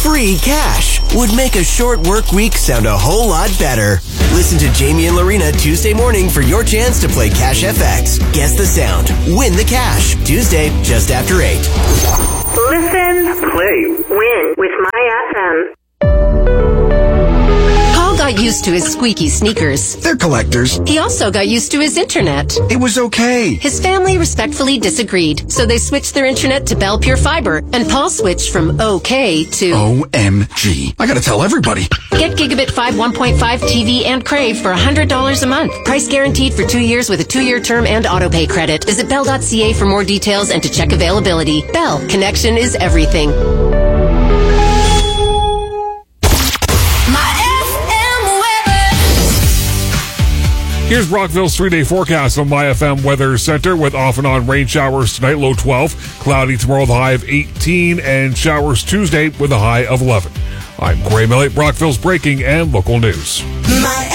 Free cash would make a short work week sound a whole lot better. Listen to Jamie and Lorena Tuesday morning for your chance to play Cash FX. Guess the sound. Win the cash. Tuesday, just after 8. Listen, play, win with MyFM. Paul got used to his squeaky sneakers. They're collectors. He also got used to his internet. It was okay. His family respectfully disagreed, so they switched their internet to Bell Pure Fiber, and Paul switched from okay to OMG. I gotta tell everybody. Get Gigabit 5 1.5 TV and Crave for $100 a month. Price guaranteed for 2 years with a 2-year term and autopay credit. Visit Bell.ca for more details and to check availability. Bell. Connection is everything. Here's Brockville's 3-day forecast on MyFM Weather Center with off and on rain showers tonight, low 12. Cloudy tomorrow, the high of 18. And showers Tuesday with a high of 11. I'm Gray Millett, Brockville's breaking and local news.